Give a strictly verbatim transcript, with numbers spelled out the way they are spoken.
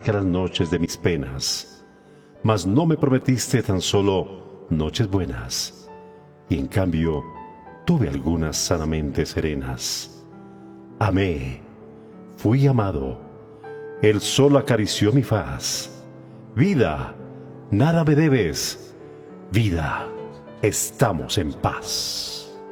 que las noches de mis penas, mas no me prometiste tan solo noches buenas, y en cambio tuve algunas sanamente serenas. Amé, fui amado, el sol acarició mi faz. Vida, nada me debes, vida, estamos en paz.